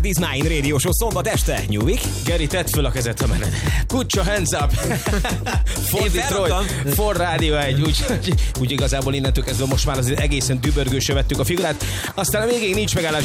This Nine Radio Show szombat este. Nyújik. Geri, tedd föl a kezed, ha mered. Put your hands up. For Detroit, for Radio 1. Úgy igazából innentől kezdve most már az egészen dübörgősre vettük a figurát. Aztán a végén nincs megállás.